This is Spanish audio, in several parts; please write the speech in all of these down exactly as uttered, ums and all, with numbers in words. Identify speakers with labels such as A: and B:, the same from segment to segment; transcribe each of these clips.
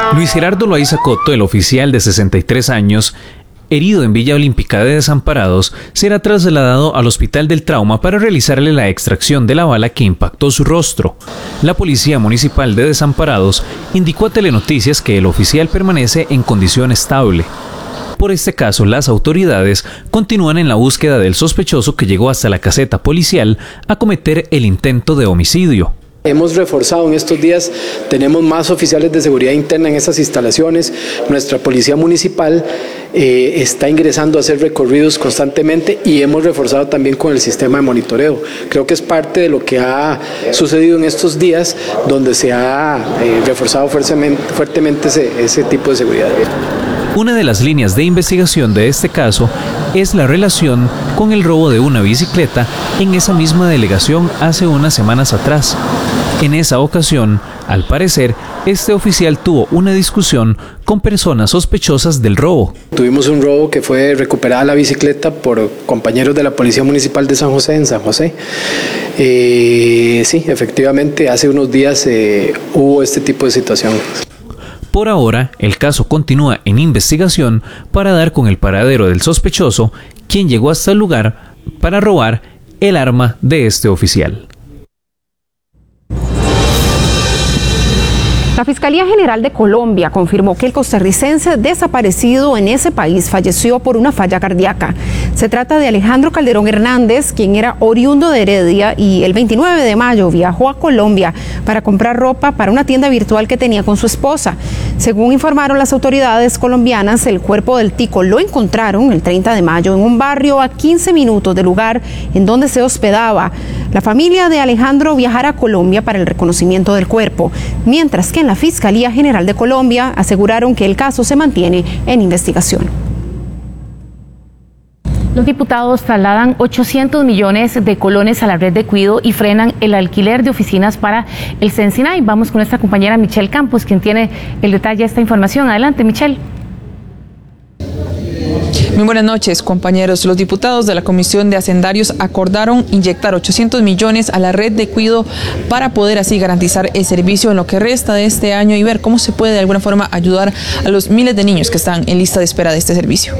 A: Luis Gerardo Loaiza Coto, el oficial de sesenta y tres años, herido en Villa Olímpica de Desamparados, será trasladado al Hospital del Trauma para realizarle la extracción de la bala que impactó su rostro. La Policía Municipal de Desamparados indicó a Telenoticias que el oficial permanece en condición estable. Por este caso, las autoridades continúan en la búsqueda del sospechoso que llegó hasta la caseta policial a cometer el intento de homicidio.
B: Hemos reforzado en estos días, tenemos más oficiales de seguridad interna en esas instalaciones. Nuestra policía municipal eh, está ingresando a hacer recorridos constantemente y hemos reforzado también con el sistema de monitoreo. Creo que es parte de lo que ha sucedido en estos días, donde se ha eh, reforzado fuertemente, fuertemente ese, ese tipo de seguridad.
A: Una de las líneas de investigación de este caso es la relación con el robo de una bicicleta en esa misma delegación hace unas semanas atrás. En esa ocasión, al parecer, este oficial tuvo una discusión con personas sospechosas del robo.
B: Tuvimos un robo que fue recuperada la bicicleta por compañeros de la Policía Municipal de San José, en San José. Eh, sí, efectivamente, hace unos días eh, hubo este tipo de situación.
A: Por ahora, el caso continúa en investigación para dar con el paradero del sospechoso, quien llegó hasta el lugar para robar el arma de este oficial.
C: La Fiscalía General de Colombia confirmó que el costarricense desaparecido en ese país falleció por una falla cardíaca. Se trata de Alejandro Calderón Hernández, quien era oriundo de Heredia y el veintinueve de mayo viajó a Colombia para comprar ropa para una tienda virtual que tenía con su esposa. Según informaron las autoridades colombianas, el cuerpo del tico lo encontraron el treinta de mayo en un barrio a quince minutos del lugar en donde se hospedaba. La familia de Alejandro viajará a Colombia para el reconocimiento del cuerpo, mientras que en la Fiscalía General de Colombia aseguraron que el caso se mantiene en investigación.
D: Los diputados trasladan ochocientos millones de colones a la red de cuido y frenan el alquiler de oficinas para el Sensinay. Vamos con nuestra compañera Michelle Campos, quien tiene el detalle de esta información. Adelante, Michelle.
E: Muy buenas noches, compañeros. Los diputados de la Comisión de Hacendarios acordaron inyectar ochocientos millones a la red de cuido para poder así garantizar el servicio en lo que resta de este año y ver cómo se puede de alguna forma ayudar a los miles de niños que están en lista de espera de este servicio.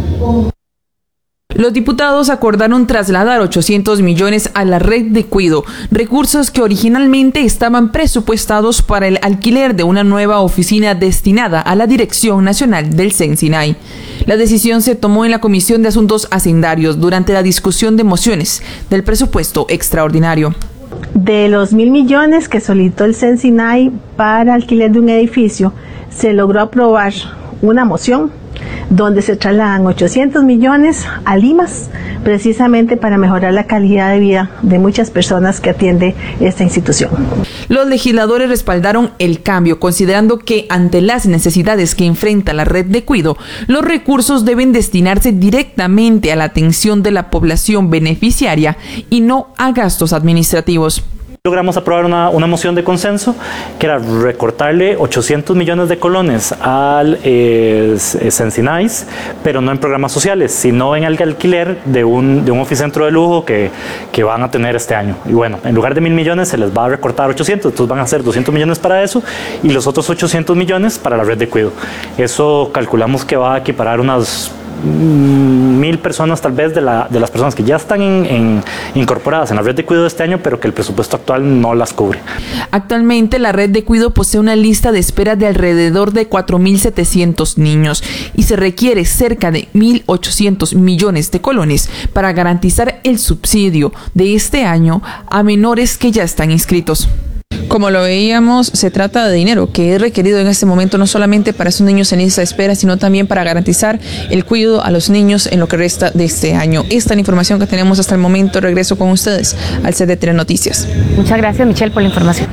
E: Los diputados acordaron trasladar ochocientos millones a la red de cuido, recursos que originalmente estaban presupuestados para el alquiler de una nueva oficina destinada a la Dirección Nacional del Sensinay. La decisión se tomó en la Comisión de Asuntos Hacendarios durante la discusión de mociones del presupuesto extraordinario.
F: De los mil millones que solicitó el Sensinay para alquiler de un edificio, se logró aprobar una moción donde se trasladan ochocientos millones a Limas, precisamente para mejorar la calidad de vida de muchas personas que atiende esta institución.
E: Los legisladores respaldaron el cambio, considerando que ante las necesidades que enfrenta la red de cuido, los recursos deben destinarse directamente a la atención de la población beneficiaria y no a gastos administrativos.
G: Logramos aprobar una, una moción de consenso que era recortarle ochocientos millones de colones al eh, Sensinay, pero no en programas sociales, sino en el alquiler de un, de un oficentro de lujo que, que van a tener este año. Y bueno, en lugar de mil millones se les va a recortar ochocientos, entonces van a ser doscientos millones para eso y los otros ochocientos millones para la red de cuido. Eso calculamos que va a equiparar unas mil personas tal vez de, la, de las personas que ya están en, en, incorporadas en la red de cuidado de este año, pero que el presupuesto actual no las cubre.
E: Actualmente la red de cuidado posee una lista de espera de alrededor de cuatro mil setecientos niños y se requiere cerca de mil ochocientos millones de colones para garantizar el subsidio de este año a menores que ya están inscritos. Como lo veíamos, se trata de dinero que es requerido en este momento no solamente para esos niños en lista de espera, sino también para garantizar el cuidado a los niños en lo que resta de este año. Esta es la información que tenemos hasta el momento. Regreso con ustedes al set de Telenoticias.
D: Muchas gracias, Michelle, por la información.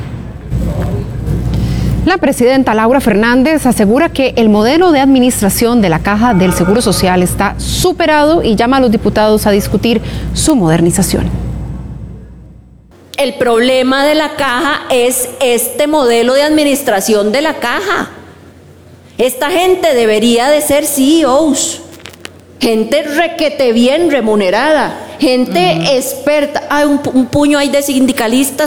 C: La presidenta Laura Fernández asegura que el modelo de administración de la Caja del Seguro Social está superado y llama a los diputados a discutir su modernización.
H: El problema de la Caja es este modelo de administración de la Caja. Esta gente debería de ser C E Os, gente requete bien remunerada, gente uh-huh. experta. Hay un, un puño ahí de sindicalistas